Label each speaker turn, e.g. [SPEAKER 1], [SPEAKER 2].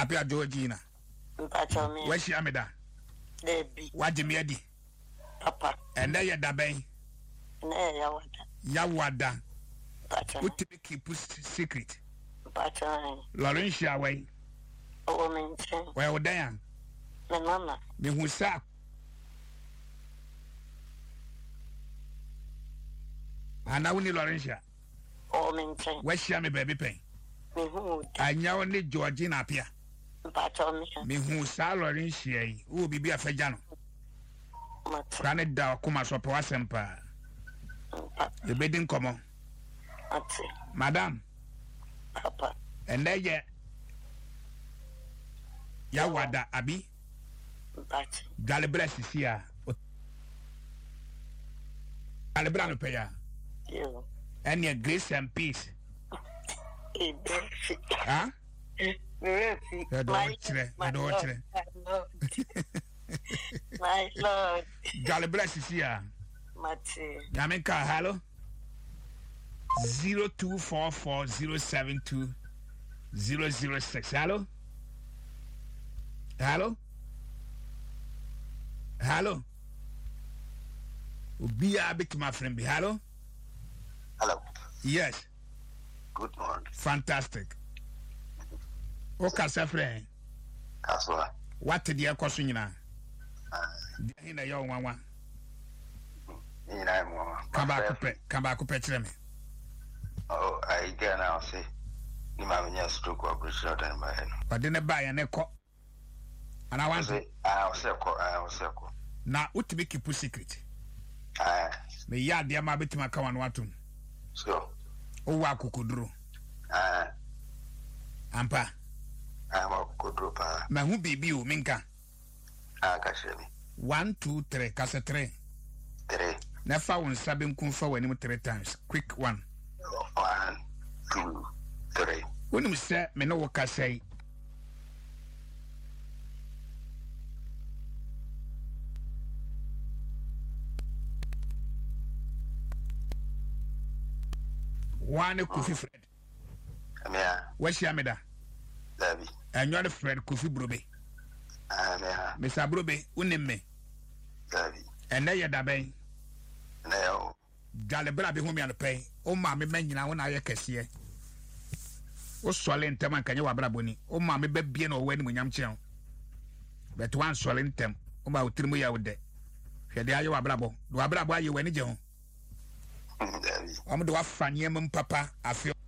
[SPEAKER 1] Apia Georgina.
[SPEAKER 2] Mpacho me.
[SPEAKER 1] Where she ameda?
[SPEAKER 2] Debi.
[SPEAKER 1] Wajimiedi.
[SPEAKER 2] Papa.
[SPEAKER 1] And there ya dabe.
[SPEAKER 2] Ne yawada.
[SPEAKER 1] Yawada.
[SPEAKER 2] Mpacho.
[SPEAKER 1] What to keep secret?
[SPEAKER 2] Mpacho.
[SPEAKER 1] Laurentia way.
[SPEAKER 2] O mention.
[SPEAKER 1] Where would I?
[SPEAKER 2] Me mama.
[SPEAKER 1] Me who sa. And I will need Laurentia.
[SPEAKER 2] O mention.
[SPEAKER 1] Where she am a baby pain.
[SPEAKER 2] Me who.
[SPEAKER 1] I now need Georgina appear.
[SPEAKER 2] Mpacho me.
[SPEAKER 1] Me who sa Laurentia. Who be a fejano.
[SPEAKER 2] Mate.
[SPEAKER 1] Granted da kuma so po asempa. The bedding come.
[SPEAKER 2] Mate.
[SPEAKER 1] Madam.
[SPEAKER 2] Papa.
[SPEAKER 1] And there ye. Yawada abi.
[SPEAKER 2] Mpacho.
[SPEAKER 1] Galibra sisia. Galibra no pay ya.
[SPEAKER 2] You.
[SPEAKER 1] And your grace and peace. Huh?
[SPEAKER 2] My Lord.
[SPEAKER 1] Galibra sisia.
[SPEAKER 2] Mate.
[SPEAKER 1] Yamenka hello. 0244072006. Hello? Hello? Hello? Be a bit my friend. Hello?
[SPEAKER 3] Hello.
[SPEAKER 1] Yes.
[SPEAKER 3] Good morning.
[SPEAKER 1] Fantastic. Okay, sir, friend.
[SPEAKER 3] Kaswa.
[SPEAKER 1] What did you question you now? In a young one. Come back, me.
[SPEAKER 3] Oh, I get now say. You might just stroke or brush out in my head.
[SPEAKER 1] But then I buy an echo. And I want to.
[SPEAKER 3] I was circle.
[SPEAKER 1] Now, what to make you put secret? Me ya dear my bit my kawan watum.
[SPEAKER 3] So,
[SPEAKER 1] oh, wa kukudru. Ampa.
[SPEAKER 3] I'm a good roper.
[SPEAKER 1] Ma who be you, Minka?
[SPEAKER 3] Kashemi.
[SPEAKER 1] 1, 2, 3, Kasa 3.
[SPEAKER 3] 3.
[SPEAKER 1] Never one sabim kumfa when you 3 times. Quick one.
[SPEAKER 3] 1, 2, 3.
[SPEAKER 1] When you say, me no what I say. One Kofi Fred. Where's Yameda?
[SPEAKER 3] Debbie.
[SPEAKER 1] And you're the Fred Kofi Brobe. Mr. Brobe, unim me.
[SPEAKER 3] Debbie.
[SPEAKER 1] And there you're dabe.
[SPEAKER 3] No.
[SPEAKER 1] Galibra be home and pay. Oh, mammy, men, you know, when I can see. Oh, swallowing them and can you abraboni? Oh, mammy, baby, no when we am chill. But one swallowing them. Oh, my Trimuya with that. Here they are, you abrabo. Do abrabo you when you. I'm the one, Papa. I feel.